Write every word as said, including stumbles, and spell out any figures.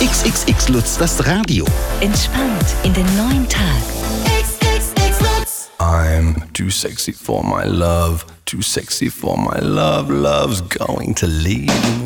X X X Lutz, das Radio. Entspannt in den neuen Tag. I'm too sexy for my love, too sexy for my love, love's going to leave me.